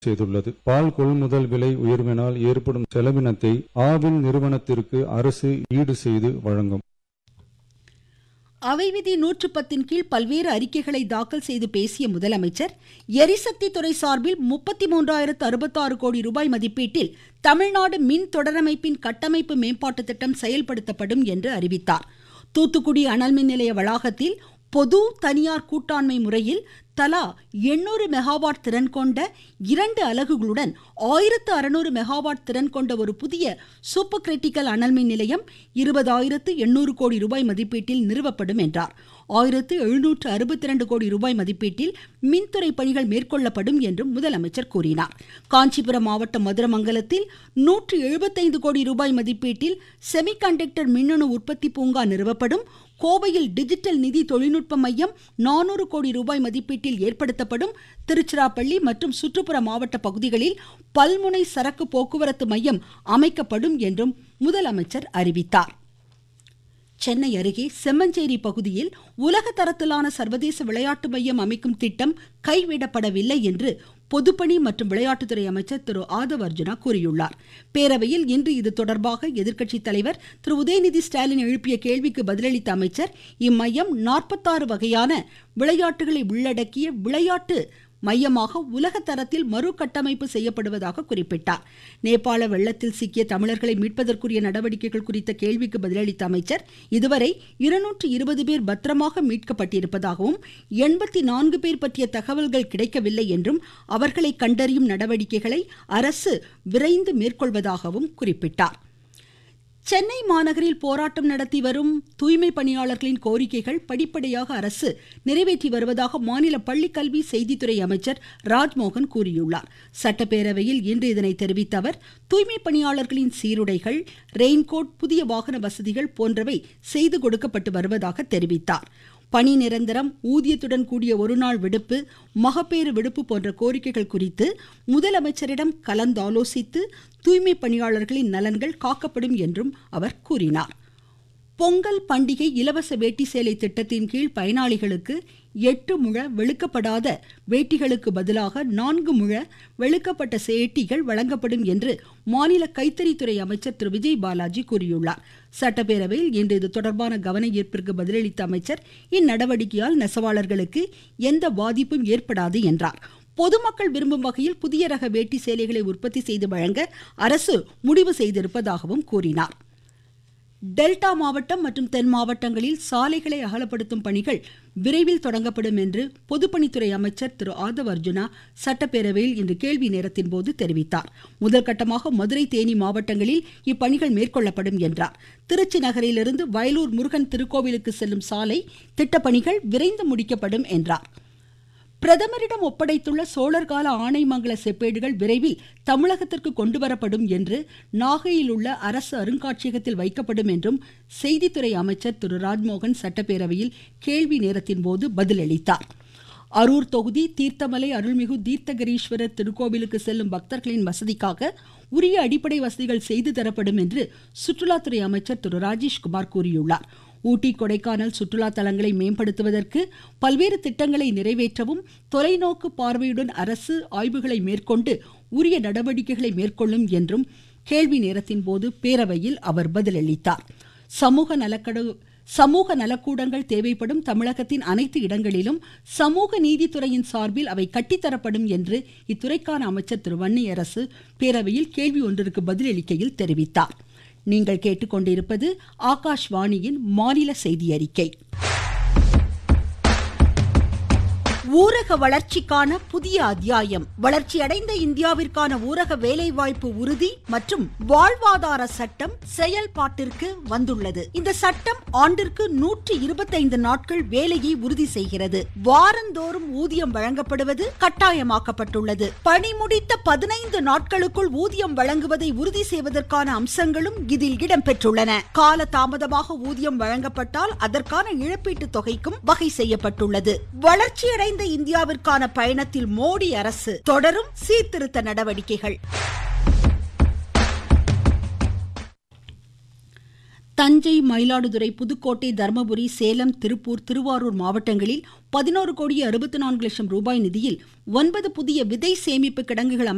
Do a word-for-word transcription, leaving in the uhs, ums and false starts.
செய்துள்ளது. பால் கொள்முதல் விலை உயர்வினால் ஏற்படும் செலவினத்தை ஆவின் நிறுவனத்திற்கு அரசு ஈடு செய்து வழங்கும். அவை விதி நூற்று பத்தின் கீழ் பல்வேறு அறிக்கைகளை தாக்கல் செய்து பேசிய முதலமைச்சர், எரிசக்தி துறை சார்பில் முப்பத்தி மூன்றாயிரத்து அறுபத்தாறு கோடி ரூபாய் மதிப்பீட்டில் தமிழ்நாடு மின் தொடரமைப்பின் கட்டமைப்பு மேம்பாட்டு திட்டம் செயல்படுத்தப்படும் என்று அறிவித்தார். தூத்துக்குடி அனல் மின் நிலைய வளாகத்தில் பொது தனியார் கூட்டாண்மை முறையில் தலா எண்ணூறு மெகாவாட் திறன் கொண்ட இரண்டு அலகுகளுடன் ஆயிரத்து அறுநூறு மெகாவாட் திறன் கொண்ட ஒரு புதிய சூப்பர் கிரிட்டிக்கல் அனல் மின் நிலையம் இருபதாயிரத்து எண்ணூறு கோடி ரூபாய் மதிப்பீட்டில் நிறுவப்படும் என்றார். ஆயிரத்து எழுநூற்று அறுபத்தி இரண்டு கோடி ரூபாய் மதிப்பீட்டில் மின்துறை பணிகள் மேற்கொள்ளப்படும் என்றும் முதலமைச்சர் கூறினார். காஞ்சிபுரம் மாவட்டம் மதுரமங்கலத்தில் நூற்று எழுபத்தைந்து கோடி ரூபாய் மதிப்பீட்டில் செமிகண்டக்டர் மின்னணு உற்பத்தி பூங்கா நிறுவப்படும். கோவையில் டிஜிட்டல் நிதி தொழில்நுட்ப மையம் நானூறு கோடி ரூபாய் மதிப்பீட்டில் ஏற்படுத்தப்படும். திருச்சிராப்பள்ளி மற்றும் சுற்றுப்புற மாவட்ட பகுதிகளில் பல்முனை சரக்கு போக்குவரத்து மையம் அமைக்கப்படும் என்றும் முதலமைச்சர் அறிவித்தார். சென்னை அருகே செம்மஞ்சேரி பகுதியில் உலக தரத்திலான சர்வதேச விளையாட்டு மையம் அமைக்கும் திட்டம் கைவிடப்படவில்லை என்று பொதுப்பணி மற்றும் விளையாட்டுத்துறை அமைச்சர் திரு ஆதவ் அர்ஜுனா கூறியுள்ளார். பேரவையில் இன்று இது தொடர்பாக எதிர்க்கட்சித் தலைவர் திரு உதயநிதி ஸ்டாலின் எழுப்பிய கேள்விக்கு பதிலளித்த அமைச்சர், இம்மையம் நாற்பத்தாறு வகையான விளையாட்டுகளை உள்ளடக்கிய விளையாட்டு மையமாக உலக தரத்தில் மறு கட்டமைப்பு செய்யப்படுவதாக குறிப்பிட்டார். நேபாள வெள்ளத்தில் சிக்கிய தமிழர்களை மீட்பதற்குரிய நடவடிக்கைகள் குறித்த கேள்விக்கு பதிலளித்த அமைச்சர், இதுவரை இருநூற்று இருபது பேர் பத்திரமாக மீட்கப்பட்டிருப்பதாகவும் எண்பத்தி நான்கு பேர் பற்றிய தகவல்கள் கிடைக்கவில்லை என்றும் அவர்களை கண்டறியும் நடவடிக்கைகளை அரசு விரைந்து மேற்கொள்வதாகவும் குறிப்பிட்டார். சென்னை மாநகரில் போராட்டம் நடத்தி வரும் தூய்மை பணியாளர்களின் கோரிக்கைகள் படிப்படியாக அரசு நிறைவேற்றி வருவதாக மாநில பள்ளிக்கல்வி செய்தித்துறை அமைச்சர் ராஜ்மோகன் கூறியுள்ளார். சட்டப்பேரவையில் இன்று இதனை தெரிவித்த அவர், தூய்மை பணியாளர்களின் சீருடைகள், ரெயின்கோட், புதிய வாகன வசதிகள் போன்றவை செய்து கொடுக்கப்பட்டு வருவதாக தெரிவித்தார். பணி நிரந்தரம், ஊதியத்துடன் கூடிய ஒருநாள் விடுப்பு, மகப்பேறு விடுப்பு போன்ற கோரிக்கைகள் குறித்து முதலமைச்சரிடம் கலந்தாலோசித்து தூய்மை பணியாளர்களின் நலன்கள் காக்கப்படும் என்றும் அவர் கூறினார். பொங்கல் பண்டிகை இலவச வேட்டி சேலை திட்டத்தின் கீழ் பயனாளிகளுக்கு எட்டு முழ வெளுக்கப்படாத வேட்டிகளுக்கு பதிலாக நான்கு முழ வெளுக்கப்பட்ட சேட்டிகள் வழங்கப்படும் என்று மாநில கைத்தறித்துறை அமைச்சர் திரு விஜய் பாலாஜி கூறியுள்ளார். சட்டப்பேரவையில் இன்று இது தொடர்பான கவன ஈர்ப்பிற்கு பதிலளித்த அமைச்சர், இந்நடவடிக்கையால் நெசவாளர்களுக்கு எந்த பாதிப்பும் ஏற்படாது என்றார். பொதுமக்கள் விரும்பும் வகையில் புதிய ரக வேட்டி சேலைகளை உற்பத்தி செய்து வழங்க அரசு முடிவு செய்திருப்பதாகவும் கூறினார். டெல்டா மாவட்டம் மற்றும் தென் மாவட்டங்களில் சாலைகளை அகலப்படுத்தும் பணிகள் விரைவில் தொடங்கப்படும் என்று பொதுப்பணித்துறை அமைச்சர் திரு ஆதவ் அர்ஜுனா சட்டப்பேரவையில் இன்று கேள்வி நேரத்தின் போது தெரிவித்தார். முதற்கட்டமாக மதுரை, தேனி மாவட்டங்களில் இப்பணிகள் மேற்கொள்ளப்படும் என்றார். திருச்சி நகரிலிருந்து வயலூர் முருகன் திருக்கோவிலுக்கு செல்லும் சாலை திட்டப்பணிகள் விரைந்து முடிக்கப்படும் என்றார். பிரதமரிடம் ஒப்படைத்துள்ள சோழர் கால ஆனைமங்கல செப்பேடுகள் விரைவில் தமிழகத்திற்கு கொண்டுவரப்படும் என்று நாகையில் உள்ள அரசு அருங்காட்சியகத்தில் வைக்கப்படும் என்றும் செய்தித்துறை அமைச்சர் திரு ராஜ்மோகன் சட்டப்பேரவையில் கேள்வி நேரத்தின் போது பதிலளித்தார். அரூர் தொகுதி தீர்த்தமலை அருள்மிகு தீர்த்தகிரீஸ்வரர் திருக்கோவிலுக்கு செல்லும் பக்தர்களின் வசதிக்காக உரிய அடிப்படை வசதிகள் செய்து தரப்படும் என்று சுற்றுலாத்துறை அமைச்சர் திரு ராஜேஷ்குமார் கூறியுள்ளார். ஊட்டி, கொடைக்கானல் சுற்றுலா தலங்களை மேம்படுத்துவதற்கு பல்வேறு திட்டங்களை நிறைவேற்றவும் தொலைநோக்கு பார்வையுடன் அரசு ஆய்வுகளை மேற்கொண்டு உரிய நடவடிக்கைகளை மேற்கொள்ளும் என்றும் கேள்வி நேரத்தின் போது பேரவையில் அவர் பதிலளித்தார். சமூக நலக்கடு சமூக நலக்கூடங்கள் தேவைப்படும் தமிழகத்தின் அனைத்து இடங்களிலும் சமூக நீதித்துறையின் சார்பில் அவை கட்டித்தரப்படும் என்று இத்துறைக்கான அமைச்சர் திரு வன்னியரசு பேரவையில் கேள்வி ஒன்றிற்கு பதிலளிக்கையில் தெரிவித்தார். நீங்கள் கேட்டுக்கொண்டிருப்பது ஆகாஷ்வாணியின் மாநில செய்தி அறிக்கை. ஊரக வளர்ச்சிக்கான புதிய அத்தியாயம். வளர்ச்சியடைந்த இந்தியாவிற்கான ஊரக வேலைவாய்ப்பு உறுதி மற்றும் வாழ்வாதார சட்டம் செயல்பாட்டிற்கு வந்துள்ளது. இந்த சட்டம் ஆண்டிற்கு நூற்றி இருபத்தைந்து நாட்கள் வேலையை உறுதி செய்கிறது. வாரந்தோறும் ஊதியம் வழங்கப்படுவது கட்டாயமாக்கப்பட்டுள்ளது. பணி முடித்த பதினைந்து நாட்களுக்குள் ஊதியம் வழங்குவதை உறுதி செய்வதற்கான அம்சங்களும் இதில் இடம்பெற்றுள்ளன. கால தாமதமாக ஊதியம் வழங்கப்பட்டால் அதற்கான இழப்பீட்டு தொகைக்கும் வகை செய்யப்பட்டுள்ளது. வளர்ச்சியடைந்த இந்தியாவிற்கான பயணத்தில் மோடி அரசு தொடரும் சீர்திருத்த நடவடிக்கைகள். தஞ்சை, மயிலாடுதுறை, புதுக்கோட்டை, தர்மபுரி, சேலம், திருப்பூர், திருவாரூர் மாவட்டங்களில் பதினோரு கோடி அறுபத்தி நான்கு லட்சம் ரூபாய் நிதியில் ஒன்பது புதிய விதை சேமிப்பு கிடங்குகள்